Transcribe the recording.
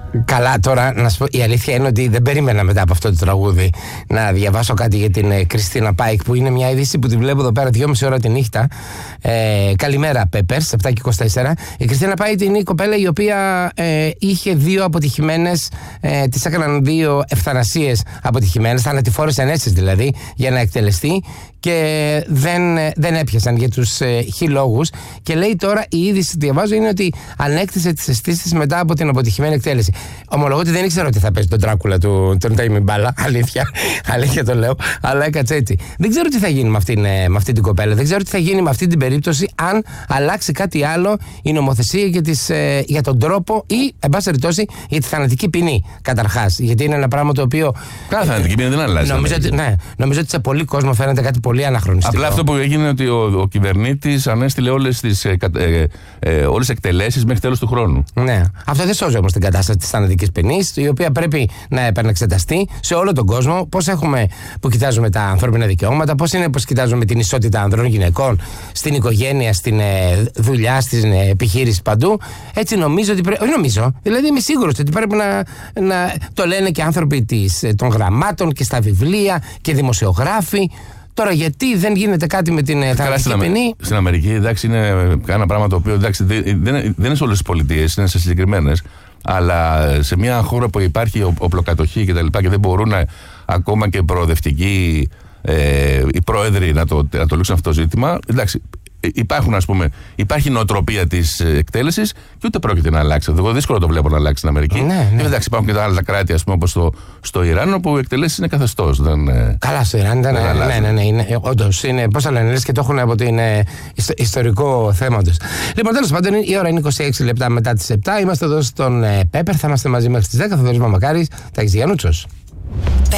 Καλά, τώρα να σου πω, η αλήθεια είναι ότι δεν περίμενα μετά από αυτό το τραγούδι να διαβάσω κάτι για την Κριστίνα Πάικ, που είναι μια είδηση που τη βλέπω εδώ πέρα 2,5 ώρα τη νύχτα. Καλημέρα, Peppers, 7:24. Η Κριστίνα Πάικ είναι η κοπέλα η οποία είχε 2 αποτυχημένες, της έκαναν 2 ευθανασίες αποτυχημένες, θανατηφόρες ενέσεις δηλαδή, για να εκτελεστεί, και δεν έπιασαν για τους χιλόγους. Και λέει τώρα, η είδηση που διαβάζω είναι ότι ανέκτησε τις αισθήσεις μετά από την αποτυχημένη εκτέλεση. Ομολογώ ότι δεν ήξερα ότι θα παίζει τον Ντράκουλα του Τέιμι Μπάλα. Αλήθεια το λέω. Αλλά έκατσε έτσι. Δεν ξέρω τι θα γίνει με αυτή την κοπέλα. Δεν ξέρω τι θα γίνει με αυτή την περίπτωση, αν αλλάξει κάτι άλλο η νομοθεσία για τον τρόπο ή, εν πάση περιπτώσει, για τη θανατική ποινή. Καταρχάς. Γιατί είναι ένα πράγμα το οποίο. Καλά, θανατική ποινή δεν αλλάζει. Νομίζω ότι σε πολλοί κόσμο φαίνεται κάτι πολύ αναχρονιστικό. Απλά αυτό που έγινε είναι ότι ο κυβερνήτης ανέστειλε όλες τις εκτελέσεις μέχρι τέλος του χρόνου. Ναι. Αυτό δεν σώζει όμως την κατάσταση της θανατικής ποινής, η οποία πρέπει να επανεξεταστεί σε όλο τον κόσμο. Πώς έχουμε που κοιτάζουμε τα ανθρώπινα δικαιώματα, πώς είναι που κοιτάζουμε την ισότητα ανδρών γυναικών στην οικογένεια, στην δουλειά, στην επιχείρηση, παντού. Έτσι νομίζω ότι πρέπει. Όχι νομίζω, δηλαδή είμαι σίγουρος ότι πρέπει να το λένε και άνθρωποι των γραμμάτων και στα βιβλία και δημοσιογράφοι. Τώρα, γιατί δεν γίνεται κάτι με την θανατική ποινή? Στην Αμερική, εντάξει, είναι ένα πράγμα το οποίο εντάξει, δεν είναι σε όλες τις πολιτείες, είναι σε συγκεκριμένες. Αλλά σε μια χώρα που υπάρχει οπλοκατοχή και τα λοιπά και δεν μπορούν ακόμα και προοδευτικοί οι πρόεδροι να το λύσουν αυτό το ζήτημα, εντάξει. Υπάρχει νοοτροπία της εκτέλεσης και ούτε πρόκειται να αλλάξει. Εγώ δύσκολο το βλέπω να αλλάξει στην Αμερική. Ναι. Εντάξει, υπάρχουν και τα άλλα κράτη, όπως στο Ιράν, όπου οι εκτελέσεις είναι καθεστώς. Καλά, στο Ιράν ήταν. Ναι. Όντως είναι. Πώς θα λένε, και το έχουν από την ιστορικό θέμα τους. Λοιπόν, τέλος πάντων, η ώρα είναι 26 λεπτά μετά τις 7. Είμαστε εδώ στον Πέπερ. Θα είμαστε μαζί μέχρι τις 10. Θα δώσουμε μακάρι. Τα Γιαννούτσος.